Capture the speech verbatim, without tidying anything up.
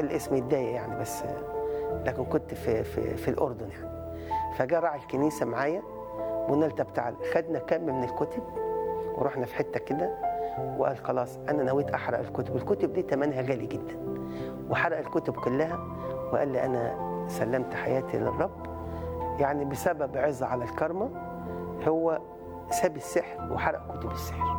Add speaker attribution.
Speaker 1: الاسم يتضايق يعني، بس لكن كنت في في في الأردن يعني. فجاء راعي الكنيسة معايا وقلنا له طب تعال، خدنا كم من الكتب ورحنا في حتة كده وقال خلاص أنا نويت أحرق الكتب، الكتب دي ثمنها غالي جدا، وحرق الكتب كلها وقال لي أنا سلمت حياتي للرب. يعني بسبب عظة على الكرمة هو ساب السحر وحرق كتب السحر.